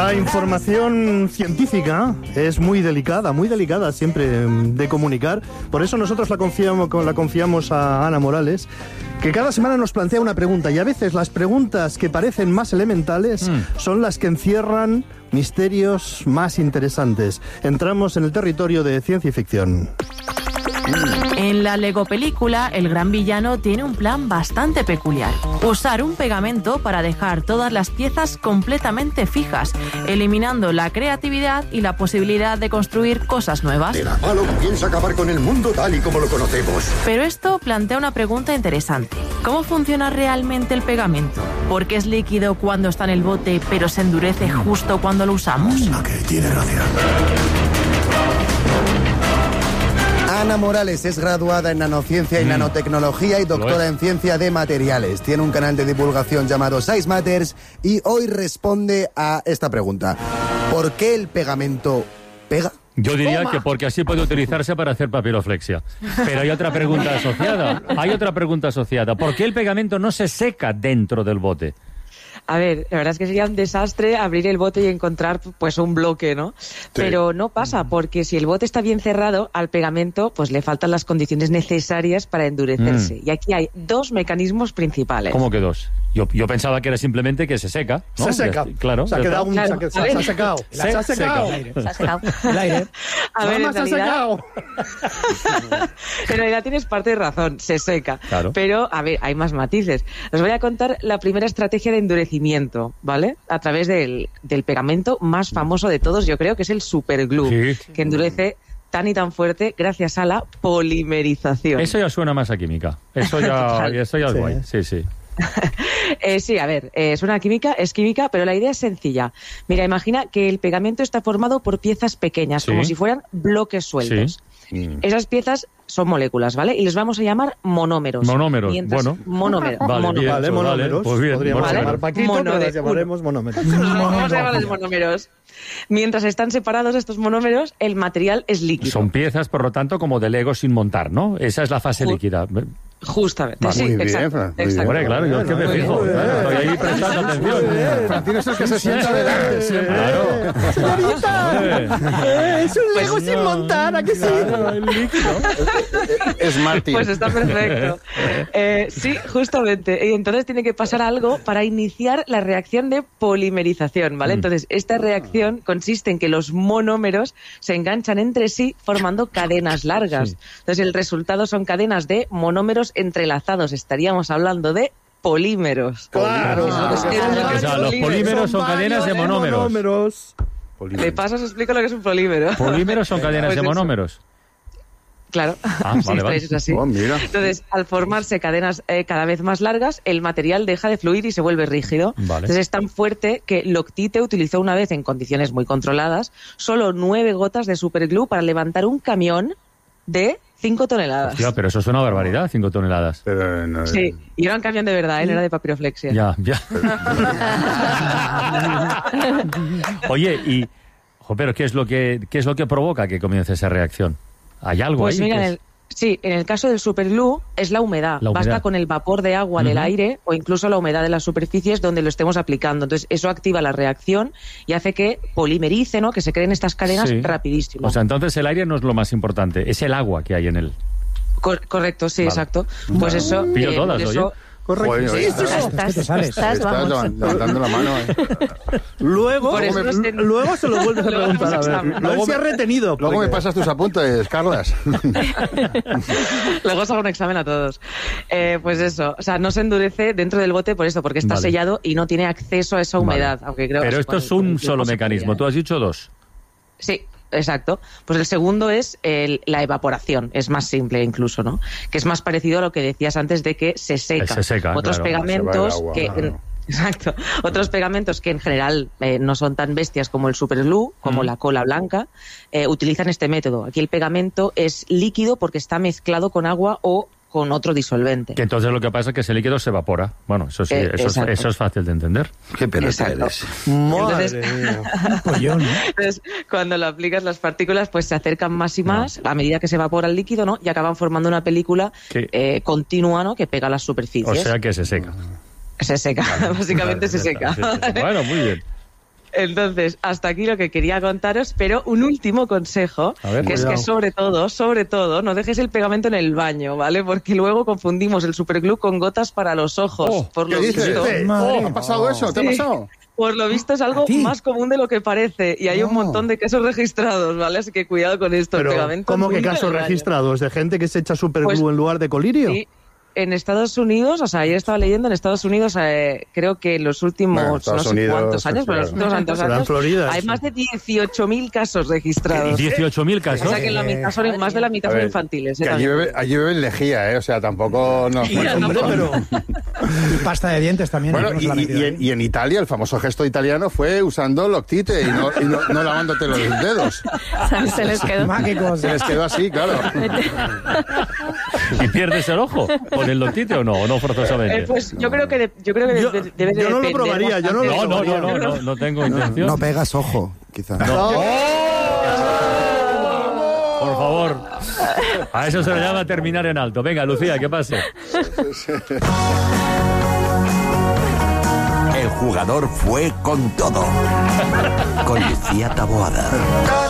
La información científica es muy delicada siempre de comunicar. Por eso nosotros la confiamos a Ana Morales, que cada semana nos plantea una pregunta, y a veces las preguntas que parecen más elementales son las que encierran misterios más interesantes. Entramos en el territorio de ciencia y ficción. En la Lego película, el gran villano tiene un plan bastante peculiar. Usar un pegamento para dejar todas las piezas completamente fijas, eliminando la creatividad y la posibilidad de construir cosas nuevas. Malo piensa acabar con el mundo tal y como lo conocemos. Pero esto plantea una pregunta interesante. ¿Cómo funciona realmente el pegamento? ¿Por qué es líquido cuando está en el bote, pero se endurece justo cuando lo usamos? ¿A qué tiene gracia? Ana Morales es graduada en nanociencia y nanotecnología y doctora en ciencia de materiales. Tiene un canal de divulgación llamado Size Matters y hoy responde a esta pregunta. ¿Por qué el pegamento pega? Yo diría que porque así puede utilizarse para hacer papiroflexia. Pero hay otra pregunta asociada. ¿Por qué el pegamento no se seca dentro del bote? A ver, la verdad es que sería un desastre abrir el bote y encontrar pues un bloque, ¿no? Sí. Pero no pasa, porque si el bote está bien cerrado, al pegamento pues le faltan las condiciones necesarias para endurecerse. Y aquí hay dos mecanismos principales. ¿Cómo que dos? Yo pensaba que era simplemente que se seca, ¿no? Se seca. Claro. Se ha quedado se ha secado. Se ha secado. El aire. A ver, se ha secado. En realidad tienes parte de razón, se seca. Claro. Pero, a ver, hay más matices. Os voy a contar la primera estrategia de endurecimiento, ¿vale? A través del pegamento más famoso de todos, yo creo que es el superglue, que endurece tan y tan fuerte gracias a la polimerización. Eso ya suena más a química. Eso ya es guay. Sí. Sí, a ver, es química, pero la idea es sencilla. Mira, imagina que el pegamento está formado por piezas pequeñas, como si fueran bloques sueltos. Sí. Esas piezas son moléculas, ¿vale? Y les vamos a llamar monómeros. Monómeros, monómeros. Monómeros. Pues bien, podríamos llamar Paquito, pero las llamaremos monómeros. Vamos a llamarles monómeros. Mientras están separados estos monómeros, el material es líquido. Son piezas, por lo tanto, como de Lego sin montar, ¿no? Esa es la fase líquida. Justamente, muy sí, bien, exacto. Hombre, claro, yo es que me fijo. Estoy ahí prestando atención. Francino es el que se sienta delante siempre. Claro. Es un Lego sin montar, ¿a que sí? El líquido. Es Martín. Pues está perfecto. Sí, justamente. Y entonces tiene que pasar algo para iniciar la reacción de polimerización, ¿vale? Entonces, esta reacción consiste en que los monómeros se enganchan entre sí formando cadenas largas. Entonces, el resultado son cadenas de monómeros entrelazados. Estaríamos hablando de polímeros. Claro. Los polímeros son cadenas de monómeros. De paso os explico lo que es un polímero. Polímeros son cadenas de monómeros. Claro, vale. Es así. Mira. Entonces, al formarse cadenas cada vez más largas, el material deja de fluir y se vuelve rígido. Vale. Entonces es tan fuerte que Loctite utilizó una vez, en condiciones muy controladas, solo 9 gotas de superglue para levantar un camión de 5 toneladas. Hostia, pero eso es una barbaridad, 5 toneladas. Pero no, sí, y era un camión de verdad, él era de papiroflexia. Ya. Oye, pero ¿qué es lo que provoca que comience esa reacción? ¿Hay algo pues ahí? Mira, en el caso del superglue es la humedad. Basta con el vapor de agua del aire o incluso la humedad de las superficies donde lo estemos aplicando. Entonces eso activa la reacción y hace que polimerice, ¿no? Que se creen estas cadenas rapidísimo. O sea, entonces el aire no es lo más importante, es el agua que hay en él. Correcto, sí, exacto. Pues eso... Pillo todas, oye. Correcto. Estás levantando la mano. Luego se lo vuelves a preguntar. A ver si has retenido. Luego me pasas tus apuntes, Carlas. Luego os hago un examen a todos. Pues eso, o sea, no se endurece dentro del bote por eso, porque está sellado y no tiene acceso a esa humedad. Aunque creo pero esto es un solo mecanismo. Tú has dicho 2. Sí. Exacto. Pues el segundo es la evaporación. Es más simple incluso, ¿no? Que es más parecido a lo que decías antes de que se seca. Otros pegamentos Exacto. Otros pegamentos que en general no son tan bestias como el superglue, como la cola blanca, utilizan este método. Aquí el pegamento es líquido porque está mezclado con agua o con otro disolvente. Que entonces lo que pasa es que ese líquido se evapora. Bueno, eso sí, eso es fácil de entender. Qué pena eres. Entonces, cuando lo aplicas, las partículas pues se acercan más y más a medida que se evapora el líquido, ¿no? Y acaban formando una película continua, ¿no? Que pega las superficies. O sea que se seca. Se seca, básicamente se seca. Bueno, muy bien. Entonces, hasta aquí lo que quería contaros, pero un último consejo, es que sobre todo, no dejes el pegamento en el baño, ¿vale? Porque luego confundimos el superglue con gotas para los ojos. ¿Qué dices? ¿Ha pasado eso? ¿Te ha pasado? Por lo visto es algo más común de lo que parece y hay un montón de casos registrados, ¿vale? Así que cuidado con esto. Pero, el pegamento ¿cómo que casos registrados? ¿De gente que se echa superglue en lugar de colirio? Sí. En Estados Unidos, o sea, ayer estaba leyendo, en Estados Unidos creo que en los últimos no sé cuántos años, pero los últimos años Florida, hay más de 18.000 casos registrados. 18.000 casos. O sea que la mitad son, más de la mitad son infantiles. Que allí beben lejía, o sea, tampoco nos... pero... Y pasta de dientes también. Bueno, y en Italia el famoso gesto italiano fue usando Loctite y no lavándote los dedos. Se les quedó. Mágico. Se les quedó así, claro. ¿Y pierdes el ojo con el Loctite o no? ¿O no forzosamente? Pues yo creo que debe de depender. Yo no lo probaría, no tengo intención. No pegas ojo, quizás. No. Por favor. A eso se le llama terminar en alto. Venga, Lucía, ¿qué pasa? El jugador fue con todo. Con Lucía Taboada.